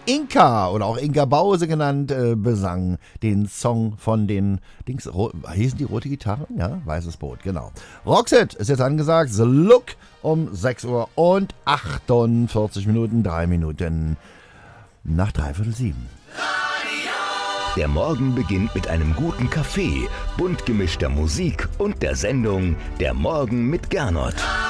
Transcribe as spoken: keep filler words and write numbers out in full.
Inka oder auch Inka Bause genannt, äh, besang den Song von den Dings, ro- hießen die rote Gitarren? Ja, weißes Boot, genau. Roxette ist jetzt angesagt, The Look um sechs Uhr und achtundvierzig Minuten, drei Minuten nach dreiviertel sieben. Der Morgen beginnt mit einem guten Kaffee, bunt gemischter Musik und der Sendung Der Morgen mit Gernot.